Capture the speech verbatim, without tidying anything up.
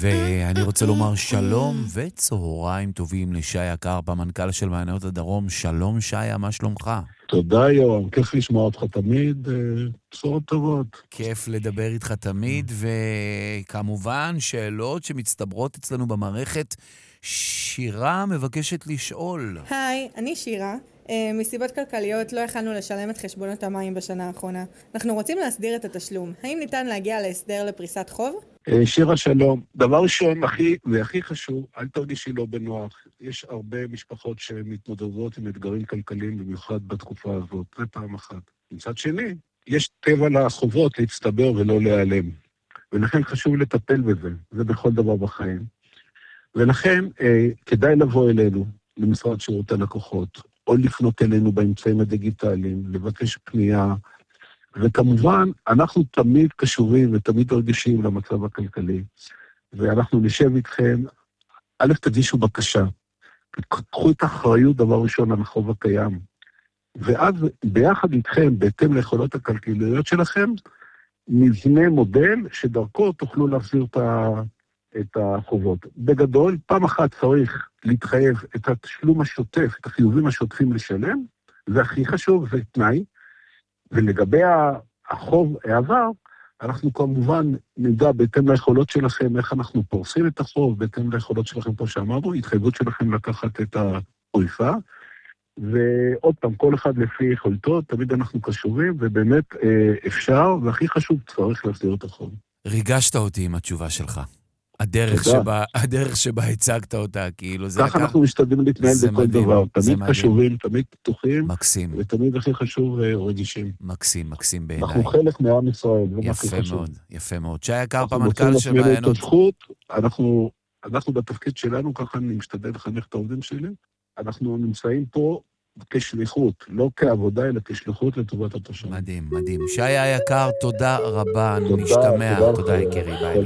ואני רוצה לומר שלום וצהריים טובים לשי יקר, המנכ"ל של מעיינות הדרום. שלום שי, מה שלומך? תודה יורם, כיף לשמוע אותך תמיד, בשורות טובות. כיף לדבר איתך תמיד, וכמובן שאלות שמצטברות אצלנו במערכת. שירה מבקשת לשאול. היי, אני שירה. מסיבות כלכליות לא יכלנו לשלם את חשבונות המים בשנה האחרונה. אנחנו רוצים להסדיר את התשלום. האם ניתן להגיע להסדר לפריסת חוב? שירה שלום. דבר ראשון, הכי והכי חשוב, אל תרגישי לא בנוח. יש הרבה משפחות שמתמודדות עם אתגרים כלכליים, במיוחד בתקופה הזאת. זה פעם אחת. מצד שני, יש טבע לחובות להצטבר ולא להיעלם. ולכן חשוב לטפל בזה. זה בכל דבר בחיים. ולכן אה, כדאי לבוא אלינו, למשרד שירות הלקוחות, או לפנות אלינו באמצעים הדיגיטליים, לבקש פנייה, וכמובן, אנחנו תמיד קשורים ותמיד רגישים למצב הכלכלי, ואנחנו נשב איתכם, א' תגישו בקשה, קחו את האחריות דבר ראשון על החוב הקיים, ואז ביחד איתכם, בהתאם ליכולות הכלכליות שלכם, נבנה מודל שדרכו תוכלו להחזיר את ה... את החובות. בגדול, פעם אחת צריך להתחייב את התשלום השוטף, את החיובים השוטפים לשלם, זה הכי חשוב, זה תנאי, ולגבי החוב העבר, אנחנו כמובן נדע בהתאם ליכולות שלכם, איך אנחנו פורסים את החוב, בהתאם ליכולות שלכם, פה שאמרנו, התחייבות שלכם לקחת את הפריסה, ועוד פעם, כל אחד לפי יכולתו, תמיד אנחנו קשובים, ובאמת אפשר, והכי חשוב, צריך להסדיר את החוב. ריגשת אותי עם התשובה שלך. הדרך שבה, הדרך שבה הצגת אותה, כאילו זה... ככה אנחנו משתדלים להתנהל בכל דבר, תמיד חשובים, תמיד פתוחים, מקסים. ותמיד הכי חשוב רגישים. מקסים, מקסים בעיניי. אנחנו חלק מעם ישראל, יפה מאוד, יפה מאוד. שי יקר, המנכ"ל של מעיינות. מעיינות. אנחנו, אנחנו בתפקיד שלנו, ככה אני משתדל לחנך את העובדים שלי, אנחנו נמצאים פה כשליחות, לא כעבודה, אלא כשליחות לטובת התושבים. מדהים, מדהים. שי יקר, תודה רבה, נשתמע. תודה, יקירי, ביי.